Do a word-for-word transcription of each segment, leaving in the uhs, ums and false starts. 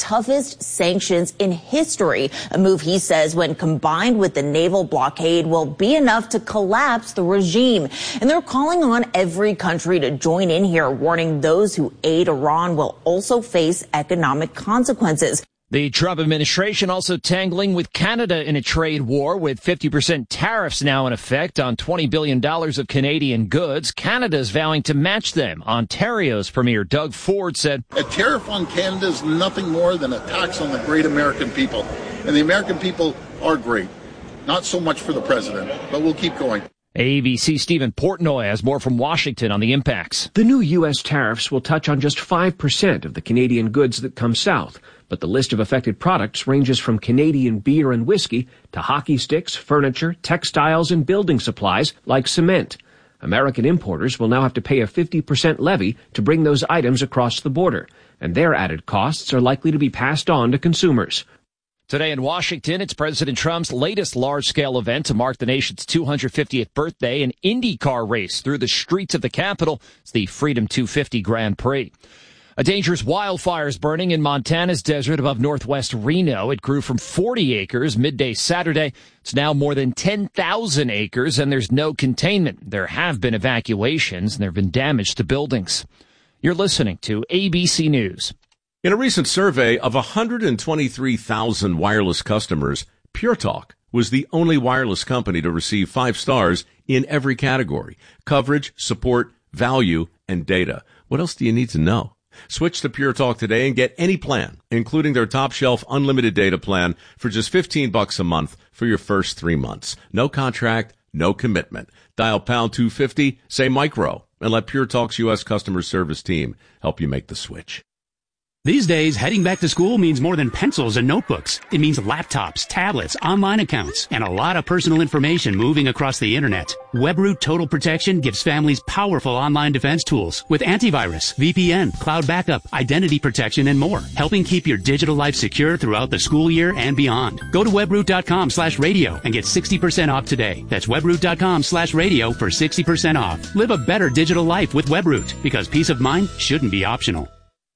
toughest sanctions in history, a move he says when combined with the naval blockade will be enough to collapse the regime. And they're calling on every country to join in here, warning those who aid Iran will also face economic consequences. The Trump administration also tangling with Canada in a trade war with fifty percent tariffs now in effect on twenty billion dollars of Canadian goods. Canada's vowing to match them. Ontario's Premier Doug Ford said, "A tariff on Canada is nothing more than a tax on the great American people. And the American people are great. Not so much for the president, but we'll keep going." A B C Stephen Portnoy has more from Washington on the impacts. The new U S tariffs will touch on just five percent of the Canadian goods that come south. But the list of affected products ranges from Canadian beer and whiskey to hockey sticks, furniture, textiles, and building supplies like cement. American importers will now have to pay a fifty percent levy to bring those items across the border, and their added costs are likely to be passed on to consumers. Today in Washington, it's President Trump's latest large-scale event to mark the nation's two hundred fiftieth birthday, an IndyCar race through the streets of the Capitol. It's the Freedom two fifty Grand Prix. A dangerous wildfire is burning in Montana's desert above northwest Reno. It grew from forty acres midday Saturday. It's now more than ten thousand acres, and there's no containment. There have been evacuations, and there have been damage to buildings. You're listening to A B C News. In a recent survey of one hundred twenty-three thousand wireless customers, Pure Talk was the only wireless company to receive five stars in every category: coverage, support, value, and data. What else do you need to know? Switch to Pure Talk today and get any plan, including their top shelf unlimited data plan, for just fifteen bucks a month for your first three months. No contract, no commitment. Dial pound two fifty, say micro, and let Pure Talk's U S customer service team help you make the switch. These days, heading back to school means more than pencils and notebooks. It means laptops, tablets, online accounts, and a lot of personal information moving across the internet. WebRoot Total Protection gives families powerful online defense tools with antivirus, V P N, cloud backup, identity protection, and more, helping keep your digital life secure throughout the school year and beyond. Go to webroot.com slash radio and get sixty percent off today. That's webroot.com slash radio for sixty percent off. Live a better digital life with WebRoot, because peace of mind shouldn't be optional.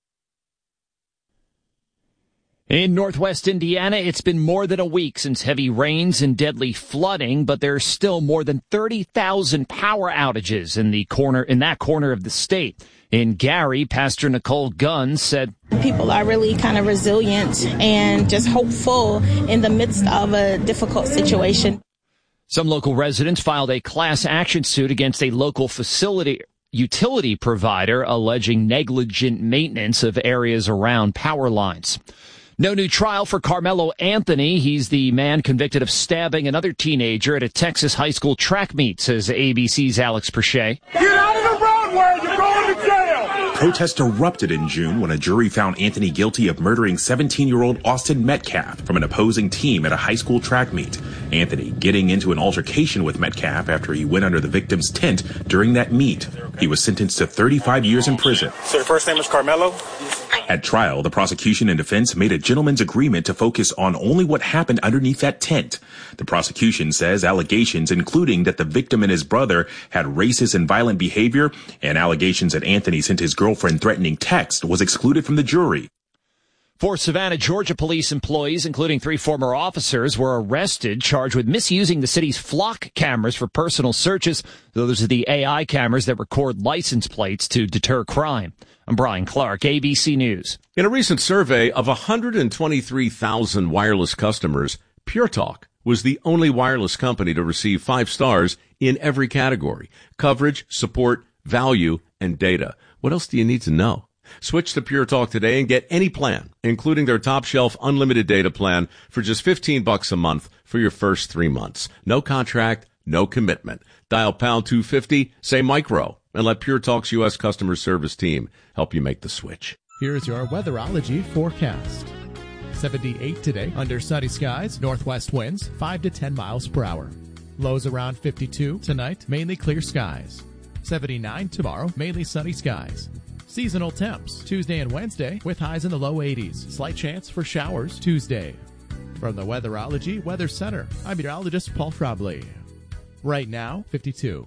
In northwest Indiana, it's been more than a week since heavy rains and deadly flooding, but there's still more than thirty thousand power outages in the corner in that corner of the state. In Gary, Pastor Nicole Gunn said, "People are really kind of resilient and just hopeful in the midst of a difficult situation." Some local residents filed a class action suit against a local facility utility provider alleging negligent maintenance of areas around power lines. No new trial for Carmelo Anthony. He's the man convicted of stabbing another teenager at a Texas high school track meet, says A B C's Alex Perche. Get out of the roadway! You're going to jail! Protests erupted in June when a jury found Anthony guilty of murdering seventeen-year-old Austin Metcalf from an opposing team at a high school track meet. Anthony getting into an altercation with Metcalf after he went under the victim's tent during that meet. He was sentenced to thirty-five years in prison. So your first name is Carmelo? At trial, the prosecution and defense made a gentleman's agreement to focus on only what happened underneath that tent. The prosecution says allegations including that the victim and his brother had racist and violent behavior and allegations that Anthony sent his girlfriend threatening text was excluded from the jury. Four Savannah, Georgia police employees, including three former officers, were arrested, charged with misusing the city's flock cameras for personal searches. Those are the A I cameras that record license plates to deter crime. I'm Brian Clark, A B C News. In a recent survey of one hundred twenty-three thousand wireless customers, Pure Talk was the only wireless company to receive five stars in every category: coverage, support, value, and data. What else do you need to know? Switch to Pure Talk today and get any plan, including their top shelf unlimited data plan, for just fifteen bucks a month for your first three months. No contract, no commitment. Dial pound two fifty, say micro, and let Pure Talk's U S customer service team help you make the switch. Here's your weatherology forecast. seventy-eight today, under sunny skies, northwest winds five to ten miles per hour. Lows around fifty-two tonight, mainly clear skies. seventy-nine tomorrow, mainly sunny skies. Seasonal temps Tuesday and Wednesday with highs in the low eighties. Slight chance for showers Tuesday. From the Weatherology Weather Center, I'm meteorologist Paul Trombley. Right now, fifty-two.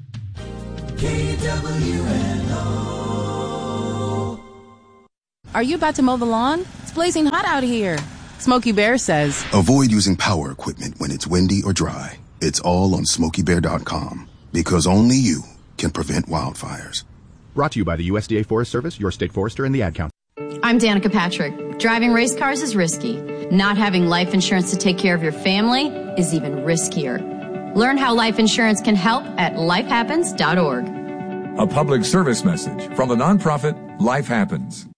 K W N O. Are you about to mow the lawn? It's blazing hot out here. Smokey Bear says, avoid using power equipment when it's windy or dry. It's all on smokey bear dot com because only you can prevent wildfires. Brought to you by the U S D A Forest Service, your state forester, and the Ad Council. I'm Danica Patrick. Driving race cars is risky. Not having life insurance to take care of your family is even riskier. Learn how life insurance can help at life happens dot org. A public service message from the nonprofit Life Happens.